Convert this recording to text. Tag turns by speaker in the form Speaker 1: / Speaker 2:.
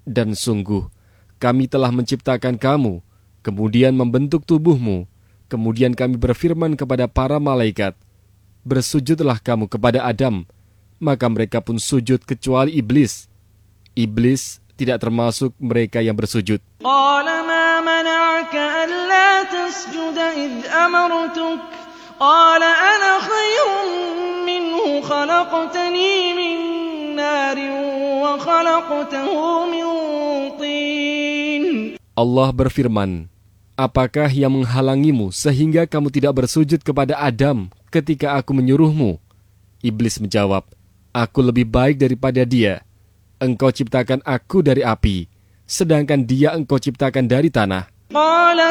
Speaker 1: Dan sungguh, kami telah menciptakan kamu, kemudian membentuk tubuhmu, kemudian kami berfirman kepada para malaikat, bersujudlah kamu kepada Adam, maka mereka pun sujud kecuali iblis. Iblis tidak termasuk mereka yang bersujud.
Speaker 2: قال ما منعك ألا تسجد إذ أمرتك قال أنا خير منه خلقتني من نار وخلقته من طين.
Speaker 1: Allah berfirman, apakah yang menghalangimu sehingga kamu tidak bersujud kepada Adam ketika aku menyuruhmu? Iblis menjawab, aku lebih baik daripada dia. Engkau ciptakan aku dari api, sedangkan dia engkau ciptakan dari tanah.
Speaker 2: قال